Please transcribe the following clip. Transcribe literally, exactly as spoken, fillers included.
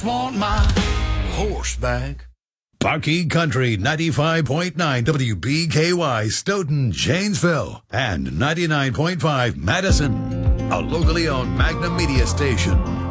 Want my horse back. Bucky Country ninety-five point nine W B K Y Stoughton, Janesville, and ninety-nine point five Madison, a locally owned Magnum media station.